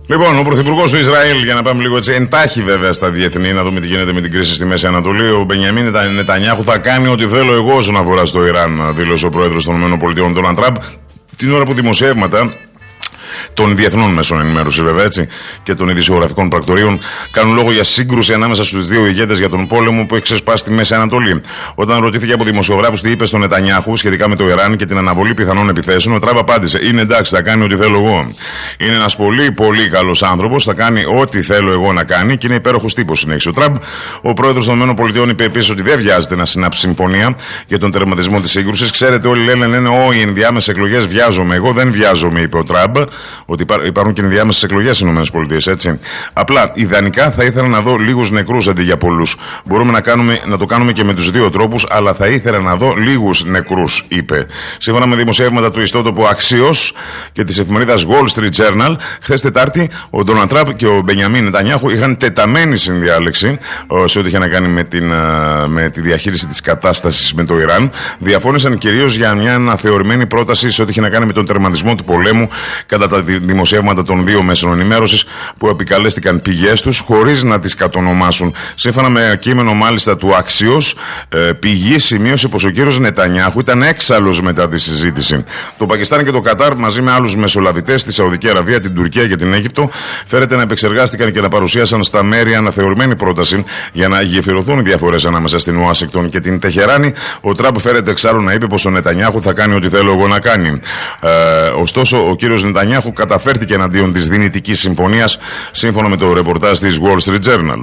Λοιπόν, ο πρωθυπουργός του Ισραήλ, για να πάμε λίγο έτσι εντάχει βέβαια στα διεθνή, να δούμε τι γίνεται με την κρίση στη Μέση Ανατολή. Ο Μπενιαμίν Νετανιάχου θα κάνει ό,τι θέλω εγώ όσον αφορά στο Ιράν, δήλωσε ο πρόεδρος των ΗΠΑ, Ντόναλντ Τραμπ, την ώρα που δημοσιεύματα των διεθνών μέσων ενημέρωσης βέβαια έτσι και των ειδησιογραφικών πρακτορείων κάνουν λόγο για σύγκρουση ανάμεσα στους δύο ηγέτες για τον πόλεμο που έχει ξεσπάσει στη Μέση Ανατολή. Όταν ρωτήθηκε από δημοσιογράφους τι είπε στον Νετανιάχου σχετικά με το Ιράν και την αναβολή πιθανών επιθέσεων, ο Τραμπ απάντησε: είναι εντάξει, θα κάνει ό,τι θέλω εγώ. Είναι ένας πολύ πολύ καλός άνθρωπος, θα κάνει ό,τι θέλω εγώ να κάνει και είναι υπέροχος τύπος, συνέχισε ο Τραμπ. Ο πρόεδρος των ΗΠΑ είπε επίσης ότι δεν βιάζεται να συνάψει συμφωνία για τον τερματισμό της σύγκρουσης. Ξέρετε, όλοι λένε όχι, οι ενδιάμεσες εκλογές βιάζομαι. Εγώ δεν βιάζομαι, είπε ο Τραμπ. Ότι υπάρχουν και ενδιάμεσες εκλογές στις ΗΠΑ, έτσι. Απλά, ιδανικά θα ήθελα να δω λίγους νεκρούς αντί για πολλούς. Μπορούμε να το κάνουμε και με τους δύο τρόπους, αλλά θα ήθελα να δω λίγους νεκρούς, είπε. Σύμφωνα με δημοσιεύματα του ιστότοπου Αξίος και της εφημερίδας Wall Street Journal, χθες Τετάρτη, ο Ντόναλντ Τραμπ και ο Μπενιαμίν Νετανιάχου είχαν τεταμένη συνδιάλεξη σε ό,τι είχε να κάνει με τη διαχείριση της κατάστασης με το Ιράν. Διαφώνησαν κυρίως για μια αναθεωρημένη πρόταση σε ό,τι είχε να κάνει με τον τερματισμό του πολέμου κατά τα δημοσιεύματα των δύο μέσων ενημέρωσης που επικαλέστηκαν πηγές τους χωρίς να τις κατονομάσουν. Σύμφωνα με κείμενο μάλιστα του Αξίος, πηγή σημείωσε πως ο κύριος Νετανιάχου ήταν έξαλλος μετά τη συζήτηση. Το Πακιστάν και το Κατάρ μαζί με άλλους μεσολαβητές, τη Σαουδική Αραβία, την Τουρκία και την Αίγυπτο, φέρεται να επεξεργάστηκαν και να παρουσίασαν στα μέρη αναθεωρημένη πρόταση για να γεφυρωθούν οι διαφορές ανάμεσα στην Ουάσιγκτον και την Τεχεράνη. Ο Τραμπ φέρεται εξάλλου να είπε πως ο Νετανιάχου θα κάνει ό,τι θέλω εγώ να κάνει. Ωστόσο, ο κύριος Νετανιάχου καταφέρθηκε εναντίον της δυνητικής συμφωνίας, σύμφωνα με το ρεπορτάζ της Wall Street Journal.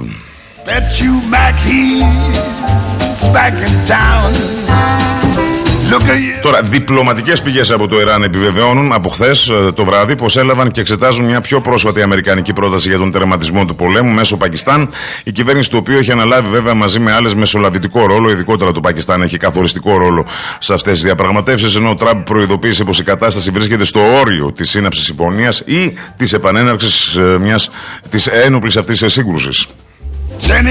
Τώρα, διπλωματικές πηγές από το Ιράν επιβεβαιώνουν από χθες το βράδυ πως έλαβαν και εξετάζουν μια πιο πρόσφατη αμερικανική πρόταση για τον τερματισμό του πολέμου μέσω Πακιστάν. Η κυβέρνηση του οποίου έχει αναλάβει βέβαια μαζί με άλλες μεσολαβητικό ρόλο, ειδικότερα το Πακιστάν έχει καθοριστικό ρόλο σε αυτές τις διαπραγματεύσεις, ενώ ο Τραμπ προειδοποίησε πως η κατάσταση βρίσκεται στο όριο της σύναψης συμφωνίας ή της επανέναρξης της ένοπλης αυτής σύγκρουσης.